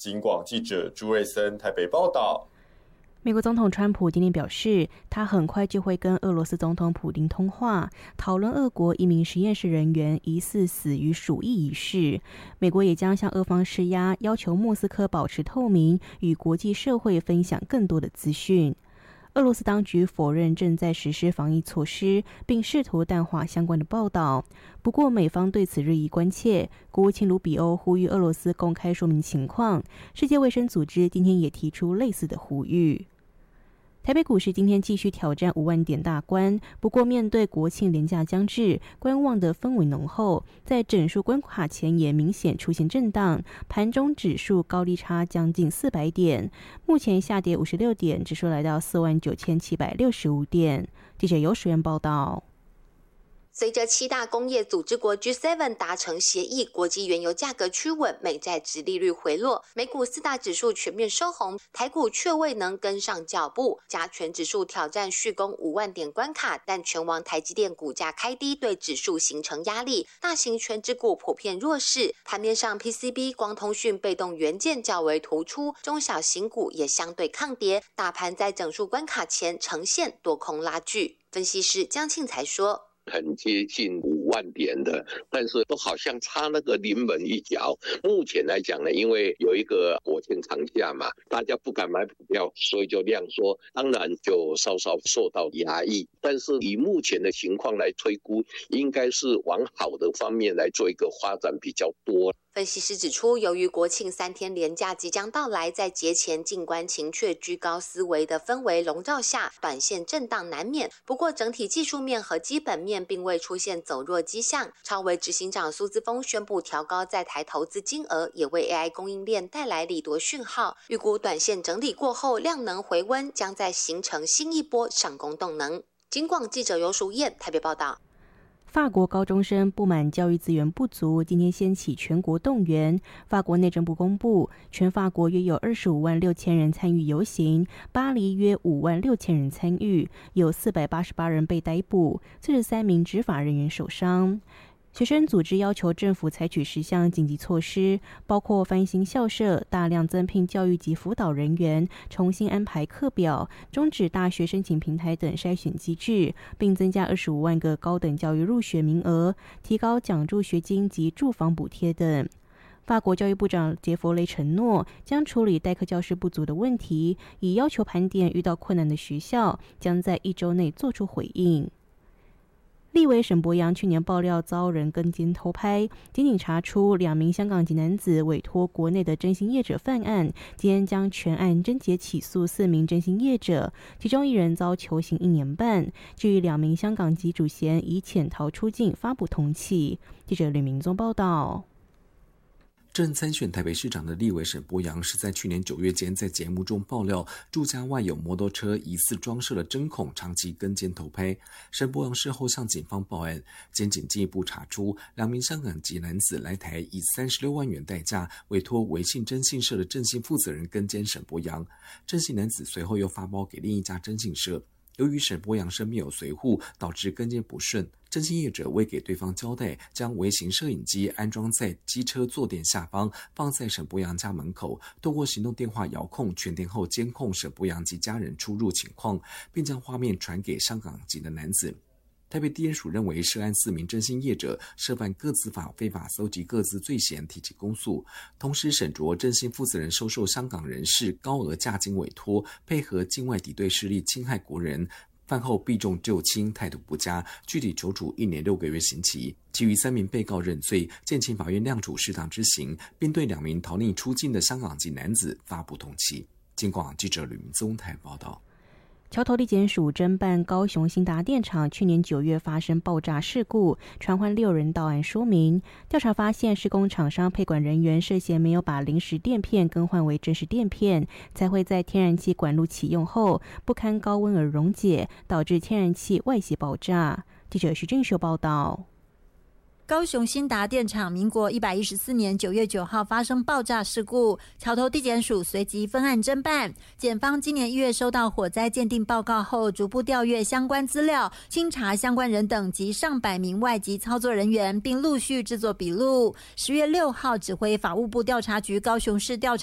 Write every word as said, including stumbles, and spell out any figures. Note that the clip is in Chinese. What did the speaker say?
警广记者朱瑞森台北报道。 美国总统川普今天表示，他很快就会跟俄罗斯总统普丁通话，讨论俄国一名实验室人员疑似死于鼠疫一事。美国也将向俄方施压，要求莫斯科保持透明，与国际社会分享更多的资讯。俄罗斯当局否认正在实施防疫措施，并试图淡化相关的报道。不过，美方对此日益关切。国务卿卢比欧呼吁俄罗斯公开说明情况。世界卫生组织今天也提出类似的呼吁。台北股市今天继续挑战五万点大关，不过面对国庆连假将至，观望的氛围浓厚，在整数关卡前也明显出现震荡，盘中指数高低差将近四百点，目前下跌五十六点，指数来到四万九千七百六十五点。记者游淑媛报道。 随着七大工业组织国 G 七 达成协议，国际原油价格趋稳，美债殖利率回落，美股四大指数全面收红，台股却未能跟上脚步，加权指数挑战续攻五万点关卡，但全网台积电股价开低，对指数形成压力，大型权值股普遍弱势，盘面上 P C B、光通讯、被动元件较为突出，中小型股也相对抗跌，大盘在整数关卡前呈现多空拉锯。分析师江庆才说， 很接近五万点的，但是都好像差那个临门一脚。目前来讲呢，因为有一个国庆长假嘛，大家不敢买股票，所以就量缩，当然就稍稍受到压抑。但是以目前的情况来推估，应该是往好的方面来做一个发展比较多。 分析师指出，由于国庆三天连假即将到来，在节前静观情却居高思维的氛围笼罩下，短线震荡难免。不过整体技术面和基本面并未出现走弱迹象。超微执行长苏姿丰宣布调高在台投资金额，也为 A I 供应链带来利多讯号。预估短线整理过后，量能回温，将再形成新一波上攻动能。警广记者游淑燕台北报道。 法国高中生不满教育资源不足，今天掀起全国动员。法国内政部公布，全法国约有二十五万六千人参与游行，巴黎约五万六千人参与，有四百八十八人被逮捕，四十三名执法人员受伤。学生组织要求政府采取十项紧急措施，包括翻新校舍、大量增聘教育及辅导人员、重新安排课表、终止大学申请平台等筛选机制，并增加二十五万个高等教育入学名额，提高奖助学金及住房补贴等。法国教育部长杰佛雷承诺将处理代课教师不足的问题，以要求盘点遇到困难的学校，将在一周内做出回应。立委沈伯洋去年爆料遭人跟监偷拍，检警查出两名香港籍男子委托国内的征信业者犯案，今天将全案侦结起诉四名征信业者，其中一人遭囚刑一年半。至于两名香港籍主嫌以潜逃出境发布通缉。记者吕明宗报道。 正参选台北市长的立委沈伯洋是在去年九月间在节目中爆料，住家外有摩托车疑似装设了针孔，长期跟监偷拍。沈伯洋事后向警方报案，检警进一步查出两名香港籍男子来台以三十六万元代价委托微信征信社的征信负责人跟监沈伯洋，征信男子随后又发包给另一家征信社。由于沈伯洋身边有随扈，导致跟监不顺，征信业者未给对方交代，将微型摄影机安装在机车坐垫下方，放在沈伯洋家门口，透过行动电话遥控全天候监控沈伯洋及家人出入情况，并将画面传给香港籍的男子。台北地检署认为涉案四名征信业者涉犯个资法非法搜集个资罪嫌，提起公诉。同时审酌征信负责人收受香港人士高额价金委托，配合境外敌对势力侵害国人，犯后避重就轻，态度不佳，具体求处一年六个月刑期。其余三名被告认罪，建请法院量处适当之刑，并对两名逃匿出境的香港籍男子发布通缉。警广记者吕明宗台报道。 桥头地检署侦办高雄兴达电厂去年九月发生爆炸事故，传唤六人到案说明。调查发现，施工厂商配管人员涉嫌没有把临时垫片更换为正式垫片，才会在天然气管路启用后不堪高温而溶解，导致天然气外泄爆炸。记者徐俊秀报道。 高雄兴达电厂民国一百一十四年九月九号发生爆炸事故，桥头地检署随即分案侦办。检方今年一月收到火灾鉴定报告后，逐步调阅相关资料，清查相关人等及上百名外籍操作人员，并陆续制作笔录。十月六号，指挥法务部调查局高雄市调查